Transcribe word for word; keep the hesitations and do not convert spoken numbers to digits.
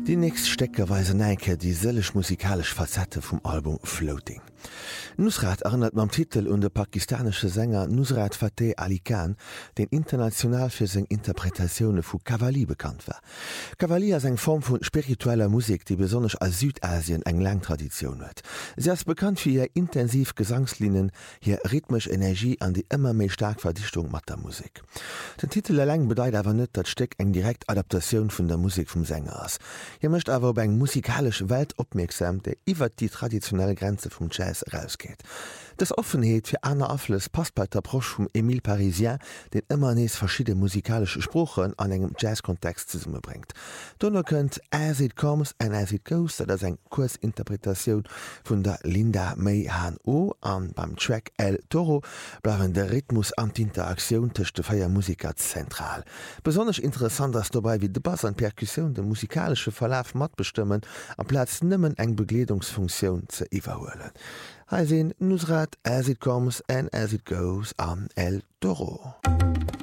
Die nächst Steckerweise Neike die sëllech musikalisch Facette vum Album Floating. Nusrat erinnert mam Titel und de pakistanische Sänger Nusrat Fateh Ali Khan, den international fir seg Interpretationune vu Qawwali bekannt war. Qawwali as eng Form vun spiritueller Musik, die besonnech als Südasien eng Langtradition huet. Sie ass bekannt fir ihr intensiv Gesangslinien, hier rhythmisch Energie an die immer méi stark Verdichtung mat der Musik. Den Titel erläng bedeit awer net, dat Steck eng direkt Adaptation vun der Musik vum Sänger ass. Hier mecht awer op eng musikalisch Welt opmerksam, der iwwer die traditionelle Grenze vum Jazz rausgeht. Das Offenheet fir aner Affles passt bei der Prosch vum Emile Parisien, den immer nees verschiedene musikalische Spruchen an engem Jazzkontext zu summe bringt. Donner könnt As It Comes and As It Goes, dat ass eng Kursinterpretation vun der Linda May Han O an beim Track El Toro bleiwen der Rhythmus an d'Interaktion tech de feier Musiker zentral. Besonders interessant ass dabei wie de Bass an Perkussion de musikalische Verlauf mat bestimmen am Platz nimmen eng Begledungsfunktion ze iwwerhoelen. Hai sinn Nusrat As It Comes and As It Goes an El Toro.